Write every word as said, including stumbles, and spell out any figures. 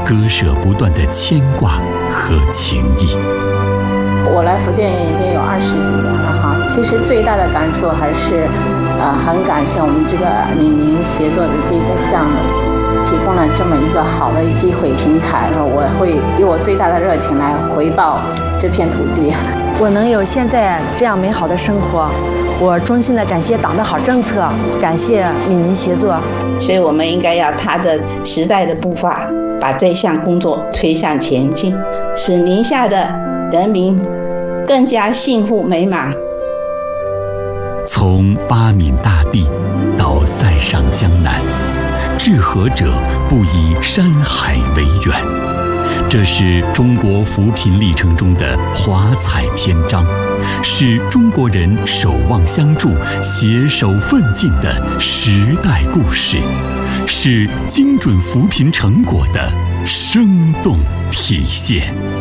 割舍不断的牵挂和情谊。 我来福建已经有二十几年了哈，其实最大的感触还是，呃，很感谢我们这个闽宁协作的这个项目，提供了这么一个好的机会平台，我会以我最大的热情来回报这片土地。 我能有现在这样美好的生活，我衷心的感谢党的好政策，感谢闽宁协作。 所以我们应该要踏着时代的步伐，把这项工作推向前进，使宁夏的人民更加幸福美满。 从八闽大地到塞上江南，治河者不以山海为远，这是中国扶贫历程中的华彩篇章，是中国人守望相助、携手奋进的时代故事，是精准扶贫成果的生动体现。